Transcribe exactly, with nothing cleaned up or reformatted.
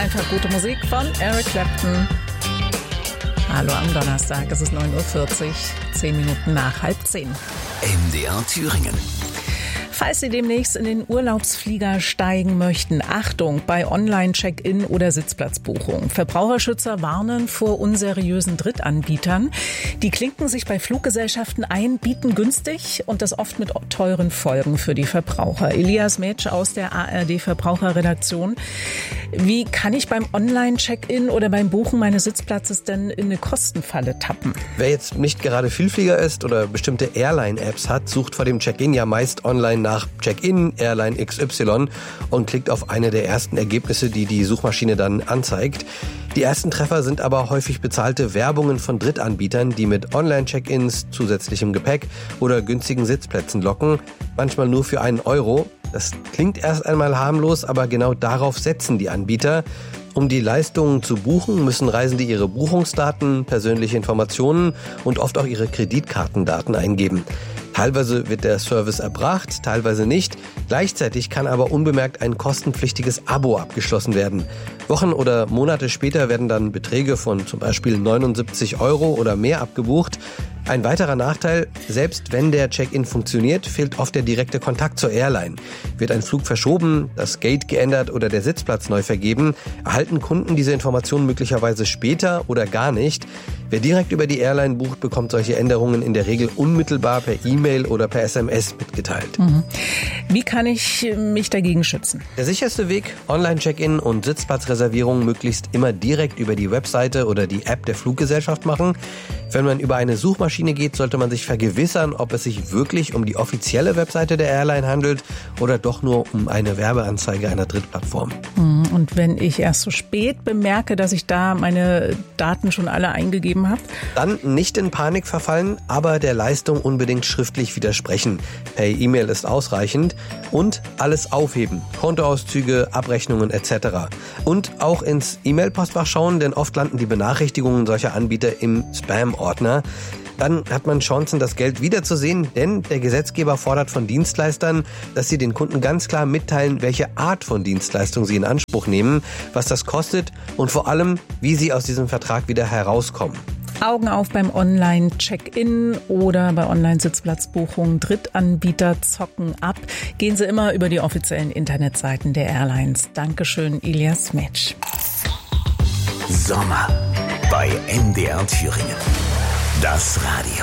einfach gute Musik von Eric Clapton. Hallo am Donnerstag, es ist neun Uhr vierzig, zehn Minuten nach halb zehn. M D R Thüringen. Falls Sie demnächst in den Urlaubsflieger steigen möchten, Achtung bei Online-Check-in oder Sitzplatzbuchung. Verbraucherschützer warnen vor unseriösen Drittanbietern. Die klinken sich bei Fluggesellschaften ein, bieten günstig und das oft mit teuren Folgen für die Verbraucher. Elias Metsch aus der A R D-Verbraucherredaktion. Wie kann ich beim Online-Check-in oder beim Buchen meines Sitzplatzes denn in eine Kostenfalle tappen? Wer jetzt nicht gerade Vielflieger ist oder bestimmte Airline-Apps hat, sucht vor dem Check-in ja meist online nach Check-in, Airline X Y und klickt auf eine der ersten Ergebnisse, die die Suchmaschine dann anzeigt. Die ersten Treffer sind aber häufig bezahlte Werbungen von Drittanbietern, die mit Online-Check-ins, zusätzlichem Gepäck oder günstigen Sitzplätzen locken, manchmal nur für einen Euro. Das klingt erst einmal harmlos, aber genau darauf setzen die Anbieter. Um die Leistungen zu buchen, müssen Reisende ihre Buchungsdaten, persönliche Informationen und oft auch ihre Kreditkartendaten eingeben. Teilweise wird der Service erbracht, teilweise nicht. Gleichzeitig kann aber unbemerkt ein kostenpflichtiges Abo abgeschlossen werden. Wochen oder Monate später werden dann Beträge von zum Beispiel neunundsiebzig Euro oder mehr abgebucht. Ein weiterer Nachteil, selbst wenn der Check-in funktioniert, fehlt oft der direkte Kontakt zur Airline. Wird ein Flug verschoben, das Gate geändert oder der Sitzplatz neu vergeben, erhalten Kunden diese Informationen möglicherweise später oder gar nicht. Wer direkt über die Airline bucht, bekommt solche Änderungen in der Regel unmittelbar per E-Mail oder per S M S mitgeteilt. Mhm. Wie kann ich mich dagegen schützen? Der sicherste Weg, Online-Check-in und Sitzplatzreservierung möglichst immer direkt über die Webseite oder die App der Fluggesellschaft machen. Wenn man über eine Suchmaschine geht, sollte man sich vergewissern, ob es sich wirklich um die offizielle Webseite der Airline handelt oder doch nur um eine Werbeanzeige einer Drittplattform. Und wenn ich erst so spät bemerke, dass ich da meine Daten schon alle eingegeben habe? Dann nicht in Panik verfallen, aber der Leistung unbedingt schriftlich widersprechen. Per E-Mail ist ausreichend. Und alles aufheben. Kontoauszüge, Abrechnungen et cetera. Und auch ins E-Mail-Postfach schauen, denn oft landen die Benachrichtigungen solcher Anbieter im Spam-Ordner. Dann hat man Chancen, das Geld wiederzusehen, denn der Gesetzgeber fordert von Dienstleistern, dass sie den Kunden ganz klar mitteilen, welche Art von Dienstleistung sie in Anspruch nehmen, was das kostet und vor allem, wie sie aus diesem Vertrag wieder herauskommen. Augen auf beim Online-Check-in oder bei Online-Sitzplatzbuchungen. Drittanbieter zocken ab. Gehen Sie immer über die offiziellen Internetseiten der Airlines. Dankeschön, Elias Metsch. Sommer bei M D R Thüringen. Das Radio.